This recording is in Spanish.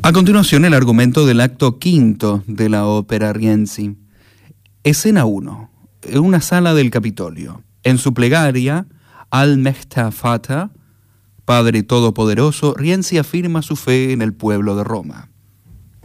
A continuación, el argumento del acto quinto de la ópera Rienzi. Escena 1. En una sala del Capitolio. En su plegaria, Allmächtiger Vater, Padre Todopoderoso, Rienzi afirma su fe en el pueblo de Roma.